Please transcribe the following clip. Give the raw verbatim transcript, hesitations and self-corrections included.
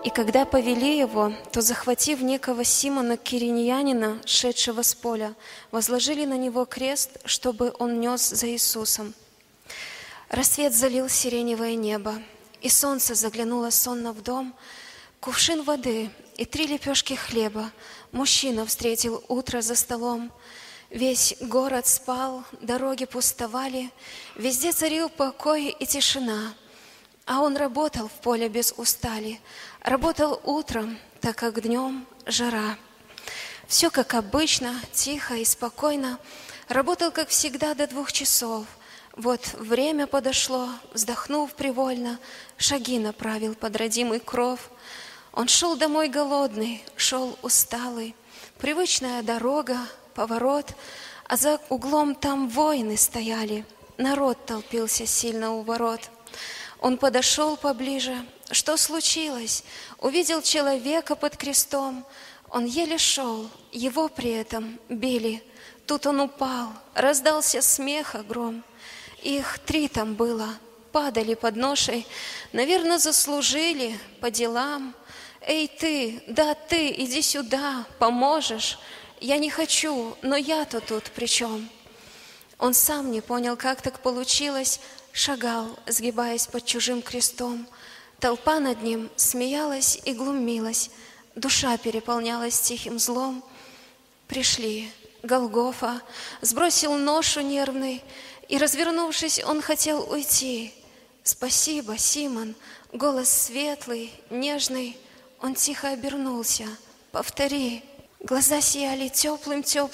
И когда повели его, то, захватив некого Симона Кириньянина, шедшего с поля, возложили на него крест, чтобы он нес за Иисусом. Рассвет залил сиреневое небо, и солнце заглянуло сонно в дом. Кувшин воды и три лепешки хлеба мужчина встретил утро за столом. Весь город спал, дороги пустовали, везде царил покой и тишина. А он работал в поле без устали, работал утром, так как днем жара. Все как обычно, тихо и спокойно, работал, как всегда, до двух часов. Вот время подошло, вздохнув привольно, шаги направил под родимый кров. Он шел домой голодный, шел усталый, привычная дорога, поворот, а за углом там воины стояли, народ толпился сильно у ворот. Он подошел поближе. Что случилось? Увидел человека под крестом. Он еле шел, его при этом били. Тут он упал, раздался смех гром. Их три там было, падали под ношей, наверное, заслужили по делам. Эй ты, да ты, иди сюда, поможешь. Я не хочу, но я-то тут при чем? Он сам не понял, как так получилось, шагал, сгибаясь под чужим крестом. Толпа над ним смеялась и глумилась, душа переполнялась тихим злом. Пришли, Голгофа, сбросил ношу нервный, и, развернувшись, он хотел уйти. Спасибо, Симон, голос светлый, нежный. Он тихо обернулся. Повтори. Глаза сияли теплым-теплым